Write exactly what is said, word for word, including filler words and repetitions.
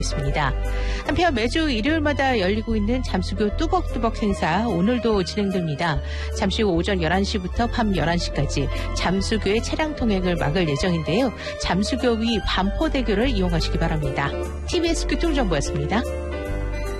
있습니다. 한편 매주 일요일마다 열리고 있는 잠수교 뚜벅뚜벅 행사 오늘도 진행됩니다. 잠시 후 오전 열한 시부터 밤 열한 시까지 잠수교의 차량 통행을 막을 예정인데요. 잠수교 위 반포대교를 이용하시기 바랍니다. 티비에스 교통정보였습니다.